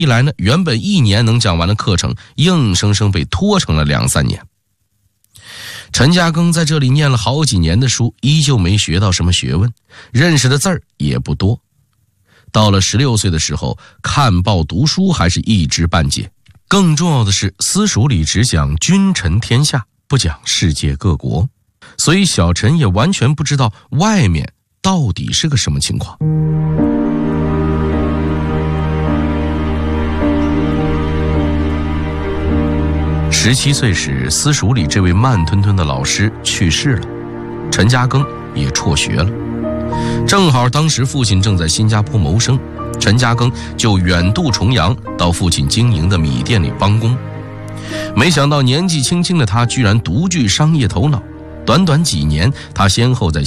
一来呢，原本1年能讲完的课程，硬生生被拖成了2、3年。陈嘉庚在这里念了好几年的书，依旧没学到什么学问，认识的字儿也不多。到了16岁的时候，看报读书还是一知半解。更重要的是，私塾里只讲君臣天下，不讲世界各国，所以小陈也完全不知道外面到底是个什么情况。17岁时，私塾里这位慢吞吞的老师去世了，陈嘉庚也辍学了。正好当时父亲正在新加坡谋生，陈嘉庚就远渡重洋到父亲经营的米店里帮工。没想到年纪轻轻的他居然独具商业头脑，短短几年，他先后在